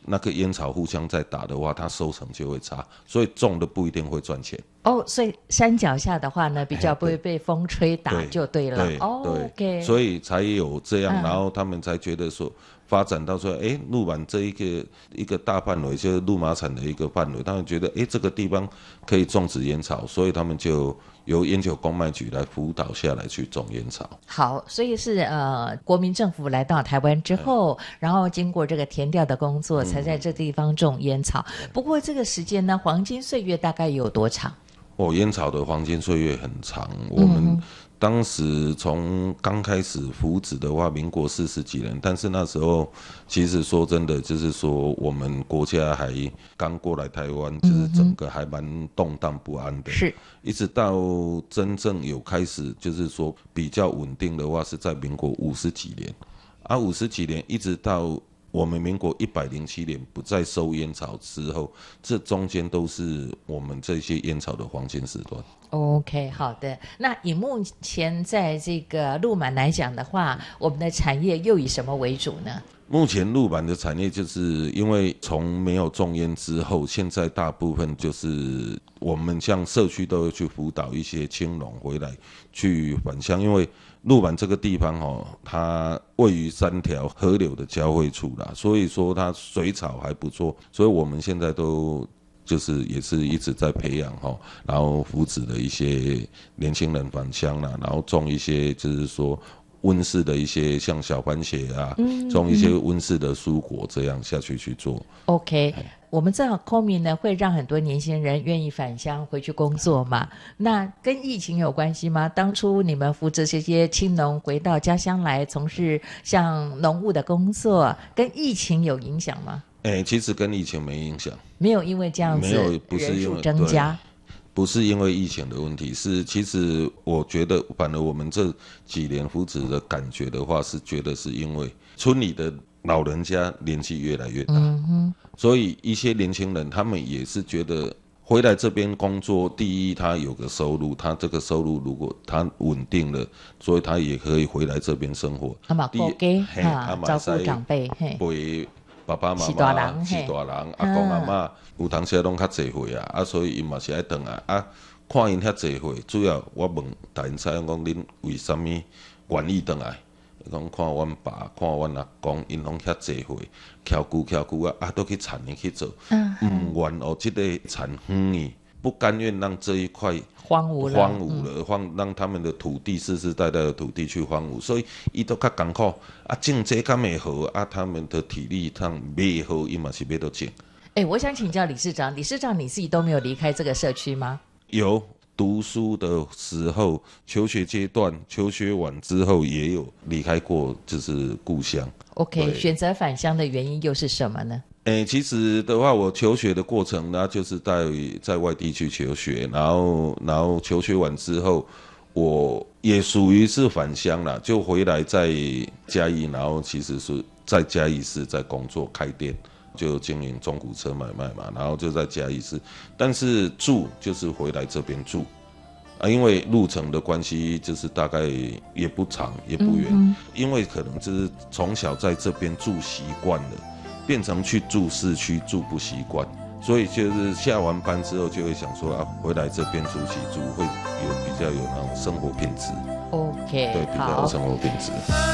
那个烟草互相在打的话，它收成就会差，所以种的不一定会赚钱。 哦，所以山脚下的话呢，比较不会被风吹打就对了。 对， 哦，OK， 所以才有这样，然后他们才觉得说，发展到说，鹿板这一个大范围，就是鹿马产的一个范围，他们觉得，这个地方可以种植烟草，所以他们就由烟酒公卖局来辅导下来去种烟草。 好，所以是国民政府来到台湾之后，然后经过这个田调的工作，才在这地方种烟草。不过这个时间呢，黄金岁月大概有多长？ 烟草的黄金岁月很长，我们当时从刚开始扶植的话，民国40几年，但是那时候其实说真的，就是说我们国家还刚过来台湾，就是整个还蛮动荡不安的。 是， 一直到真正有开始，就是说比较稳定的话，是在民国50几年，50几年一直到我们民国107年不再收烟草之后，这中间都是我们这些烟草的黄金时段。 OK， 好的。那以目前在这个鹿满来讲的话，我们的产业又以什么为主呢？ 目前鹿板的产业，就是因为从没有种烟之后，现在大部分就是我们像社区都会去辅导一些青农回来去返乡，因为鹿板这个地方它位于3条河流的交汇处啦，所以说它水草还不错，所以我们现在都就是也是一直在培养然后扶植的一些年轻人返乡啦，然后种一些就是说温室的一些像小番茄啊，种一些温室的蔬果，这样下去做。 OK， 我们知道公民呢会让很多年轻人愿意返乡回去工作嘛，那跟疫情有关系吗？当初你们扶植这些青农回到家乡来从事像农务的工作，跟疫情有影响吗？ 其实跟疫情没影响， 没有因为这样子人数增加。 不是因为疫情的问题，是其实我觉得，反而我们这几年扶植的感觉的话，是觉得是因为村里的老人家年纪越来越大，所以一些年轻人他们也是觉得回来这边工作，第一他有个收入，他这个收入如果他稳定了，所以他也可以回来这边生活。 第一，照顾长辈， 陪爸爸妈妈是大人，阿公阿嬷有当时拢较侪岁所以因嘛是爱回来看因遐侪岁，主要我问大因采讲恁为什么愿意回来？讲看阮爸，看阮阿公，因拢遐侪岁，翘久都去田里去做，不愿这个田荒不甘愿让这一块荒芜了，让他们的土地世世代代的土地去荒芜，所以伊都较艰苦种这敢会好他们的体力上袂好，伊嘛是要都种。 我想请教理事长，你自己都没有离开这个社区吗？ 有，读书的时候，求学阶段，求学完之后也有离开过，就是故乡。 OK， 选择返乡的原因又是什么呢？ 其实的话，我求学的过程呢，就是在外地去求学，然后求学完之后，我也属于是返乡啦，就回来在嘉义，然后其实是在嘉义市在工作开店，就经营中古车买卖嘛，然后就在嘉义市，但是住就是回来这边住。因为路程的关系，就是大概也不长也不远，因为可能就是从小在这边住习惯了，变成去住市区住不习惯，所以就是下完班之后就会想说回来这边住起住会比较有那种生活品质。 OK， 对，比较有生活品质。